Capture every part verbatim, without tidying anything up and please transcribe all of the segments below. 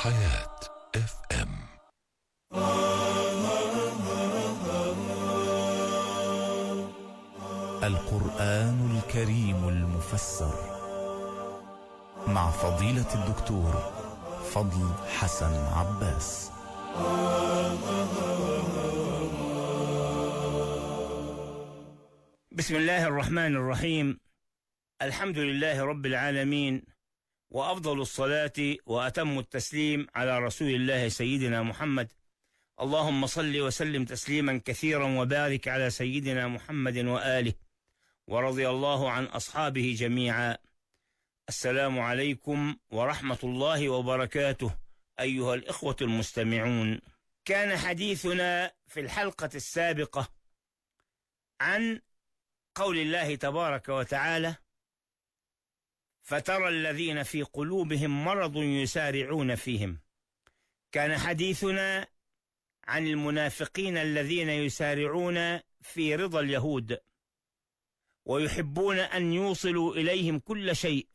حياة اف ام. القرآن الكريم المفسر مع فضيلة الدكتور فضل حسن عباس. بسم الله الرحمن الرحيم. الحمد لله رب العالمين، وأفضل الصلاة وأتم التسليم على رسول الله سيدنا محمد. اللهم صل وسلم تسليما كثيرا وبارك على سيدنا محمد وآله، ورضي الله عن أصحابه جميعا. السلام عليكم ورحمة الله وبركاته أيها الإخوة المستمعون. كان حديثنا في الحلقة السابقة عن قول الله تبارك وتعالى: فترى الذين في قلوبهم مرض يسارعون فيهم. كان حديثنا عن المنافقين الذين يسارعون في رضا اليهود، ويحبون أن يوصلوا إليهم كل شيء،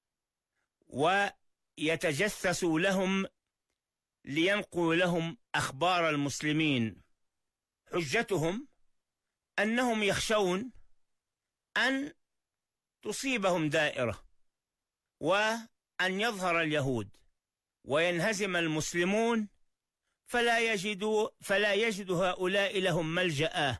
ويتجسسوا لهم لينقلوا لهم أخبار المسلمين. حجتهم أنهم يخشون أن تصيبهم دائرة، وأن يظهر اليهود وينهزم المسلمون، فلا يجدوا فلا يجد هؤلاء لهم ملجأ،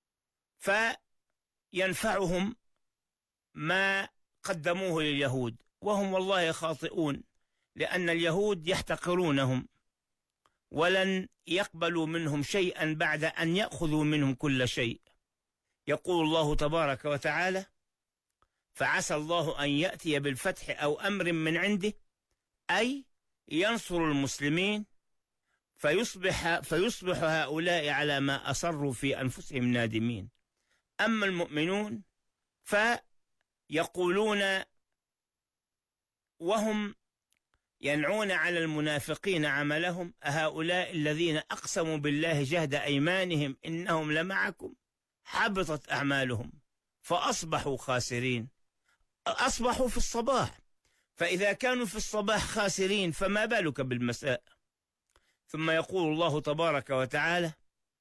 فينفعهم ما قدموه لليهود، وهم والله خاطئون، لأن اليهود يحتقرونهم ولن يقبلوا منهم شيئا بعد أن يأخذوا منهم كل شيء. يقول الله تبارك وتعالى: فعسى الله أن يأتي بالفتح أو أمر من عنده، أي ينصر المسلمين، فيصبح, فيصبح هؤلاء على ما أصروا في أنفسهم نادمين. أما المؤمنون فيقولون وهم ينعون على المنافقين عملهم: أهؤلاء الذين أقسموا بالله جهد أيمانهم إنهم لمعكم حبطت أعمالهم فأصبحوا خاسرين. أصبحوا في الصباح، فإذا كانوا في الصباح خاسرين فما بالك بالمساء. ثم يقول الله تبارك وتعالى: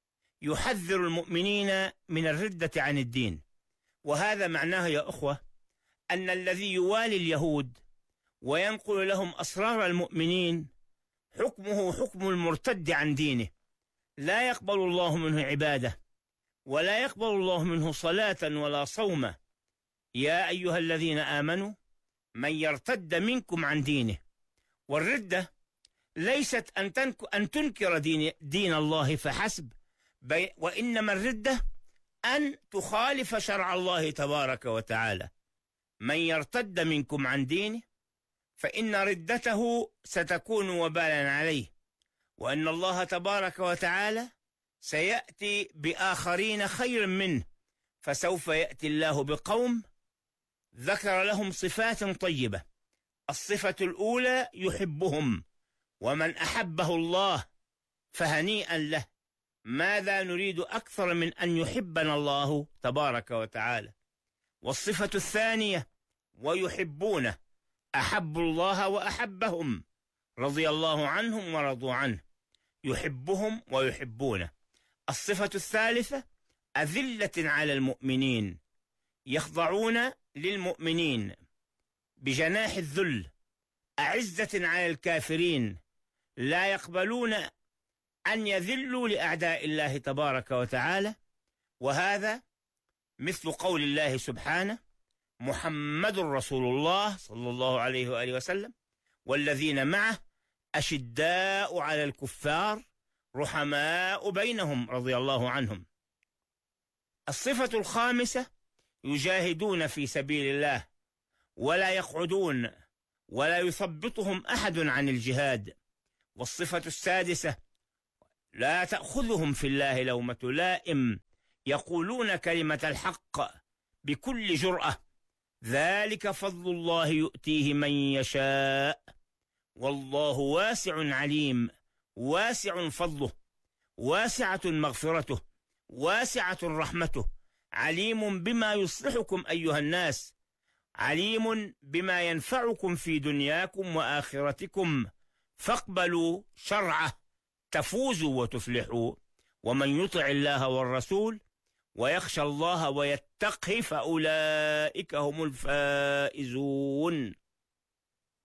يحذر المؤمنين من الردة عن الدين. وهذا معناه يا أخوة أن الذي يوالي اليهود وينقل لهم أسرار المؤمنين حكمه حكم المرتد عن دينه، لا يقبل الله منه عبادة، ولا يقبل الله منه صلاة ولا صوم. يا أيها الذين آمنوا من يرتد منكم عن دينه. والردة ليست أن, أن تنكر دين, دين الله فحسب، وإنما الردة أن تخالف شرع الله تبارك وتعالى. من يرتد منكم عن دينه فإن ردته ستكون وبالا عليه، وأن الله تبارك وتعالى سيأتي بآخرين خير منه، فسوف يأتي الله بقوم ذكر لهم صفات طيبة. الصفة الأولى: يحبهم، ومن أحبه الله فهنيئا له. ماذا نريد أكثر من أن يحبنا الله تبارك وتعالى؟ والصفة الثانية: ويحبونه، أحبوا الله وأحبهم، رضي الله عنهم ورضوا عنه. يحبهم ويحبونه. الصفة الثالثة: أذلة على المؤمنين، يخضعون للمؤمنين بجناح الذل، أعزة على الكافرين، لا يقبلون أن يذلوا لأعداء الله تبارك وتعالى. وهذا مثل قول الله سبحانه: محمد رسول الله صلى الله عليه وآله وسلم والذين معه أشداء على الكفار رحماء بينهم رضي الله عنهم. الصفة الخامسة: يجاهدون في سبيل الله ولا يقعدون ولا يثبطهم أحد عن الجهاد. والصفة السادسة: لا تأخذهم في الله لومة لائم، يقولون كلمة الحق بكل جرأة، ذلك فضل الله يؤتيه من يشاء، والله واسع عليم. واسع فضله، واسعة مغفرته، واسعة رحمته، عليم بما يصلحكم أيها الناس، عليم بما ينفعكم في دنياكم وآخرتكم، فاقبلوا شرعه تفوزوا وتفلحوا، ومن يطع الله والرسول ويخشى الله ويتقه فأولئك هم الفائزون.